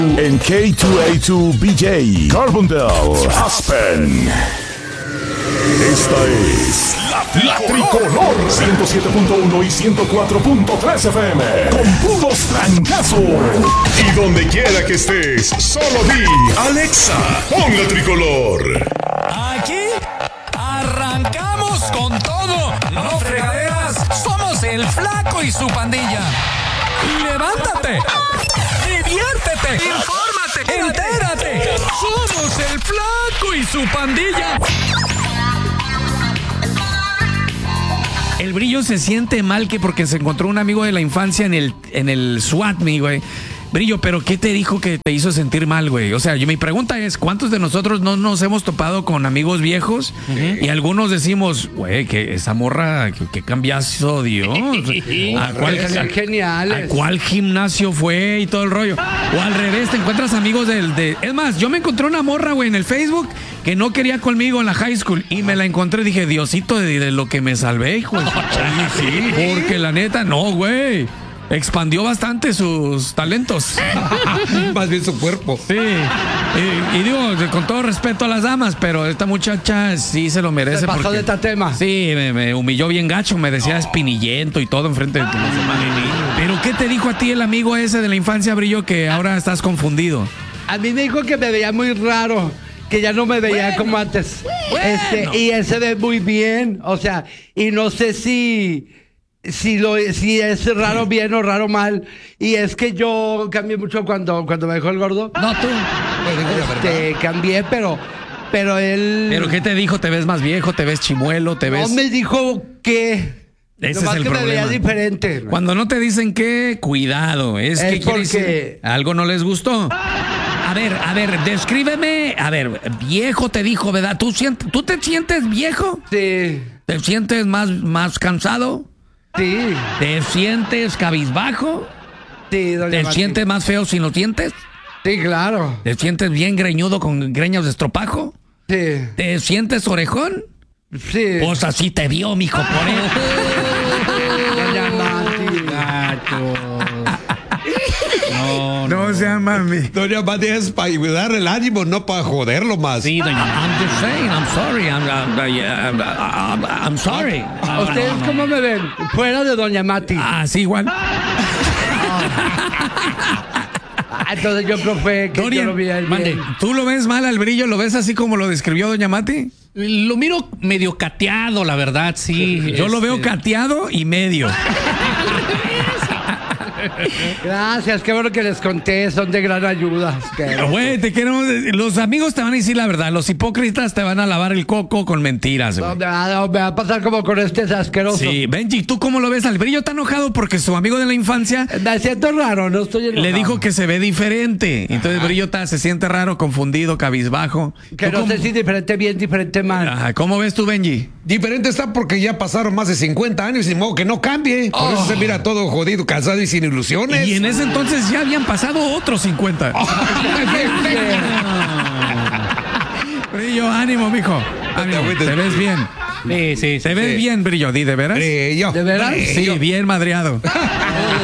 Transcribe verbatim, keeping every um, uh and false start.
En K dos A dos B J, Carbondale, Aspen. Esta es la, la Tricolor ciento siete punto uno y ciento cuatro punto tres F M. Con puros trancazos. Y donde quiera que estés, solo di Alexa, pon la Tricolor. Aquí arrancamos con todo. No fregaderas, somos el Flaco y su pandilla. Levántate, diviértete, infórmate, entérate. Somos el Flaco y su pandilla. El Brillo se siente mal que porque se encontró un amigo de la infancia en el, en el SWAT, mi güey. Brillo, pero ¿qué te dijo que te hizo sentir mal, güey? O sea, yo, mi pregunta es, ¿cuántos de nosotros no nos hemos topado con amigos viejos? Uh-huh. Y algunos decimos, güey, que esa morra, que, que cambiazo dio. ¿A cuál, a, geniales. ¿A cuál gimnasio fue y todo el rollo? O al revés, te encuentras amigos del... De, es más, yo me encontré una morra, güey, en el Facebook que no quería conmigo en la high school y me la encontré. Dije, Diosito, de, de lo que me salvé, hijo. Sí, porque la neta, no, güey. Expandió bastante sus talentos. Más bien su cuerpo. Sí. Y, y digo, con todo respeto a las damas, pero esta muchacha sí se lo merece. ¿Qué pasó porque, de este tema? Sí, me, me humilló bien gacho, me decía oh. espinillento y todo enfrente de tu oh. Pero ¿qué te dijo a ti el amigo ese de la infancia, Brillo, que ahora estás confundido? A mí me dijo que me veía muy raro, que ya no me veía bueno, como antes. Bueno. Este, y él se ve muy bien, o sea, y no sé si... Si, lo, si es raro bien o raro mal. Y es que yo cambié mucho cuando, cuando me dejó el gordo. No, tú. Este, cambié, pero pero él... ¿Pero qué te dijo? ¿Te ves más viejo? ¿Te ves chimuelo? ¿Te ves...? No me dijo que... Ese Nomás es el que problema. me veía diferente. Cuando no te dicen qué, cuidado. Es, es que porque... decir, algo no les gustó. A ver, a ver, descríbeme. A ver, viejo te dijo, ¿verdad? ¿Tú, sientes, ¿tú te sientes viejo? Sí. ¿Te sientes más, más cansado? Sí. ¿Te sientes cabizbajo? Sí, doña ¿Te Mati. sientes más feo sin los dientes? Sí, claro. ¿Te sientes bien greñudo con greñas de estropajo? Sí. ¿Te sientes orejón? Sí. Pues así te vio, mijo, por eso. Doña Mati. Gacho. No, No, no sea mami. Doña Mati es para ayudar el ánimo, no para joderlo más. Sí, doña, I'm just saying, I'm sorry, I'm, I'm, I'm, I'm, I'm sorry. ¿Ustedes cómo me ven? Fuera de Doña Mati. Ah, sí, igual. Entonces yo profe que Dorian, yo lo vi ahí mande, ¿tú lo ves mal al Brillo? ¿Lo ves así como lo describió Doña Mati? Lo miro medio cateado, la verdad, sí. Yo lo veo cateado y medio. Gracias, qué bueno que les conté, son de gran ayuda. Güey, te queremos. Los amigos te van a decir la verdad, los hipócritas te van a lavar el coco con mentiras, güey. No, me, va, no, me va a pasar como con este asqueroso. Sí, Benji, ¿tú cómo lo ves? Al Brillo está enojado porque su amigo de la infancia me siento raro, no estoy enojado. le dijo que se ve diferente. Entonces Ajá. Brillo está, se siente raro, confundido, cabizbajo. Que no cómo? sé si diferente bien, diferente mal. Ajá, ¿cómo ves tú, Benji? Diferente está porque ya pasaron más de cincuenta años y de modo que no cambie. Por Oh. eso se mira todo jodido, cansado y sin ilusiones. Y en ese entonces ya habían pasado otros cincuenta. Oh. Brillo, ánimo, mijo. Ánimo, te ves bien. Sí, sí, sí. Te ves sí. bien, Brillo, ¿di de veras? Brillo. ¿De veras? Sí, bien madreado.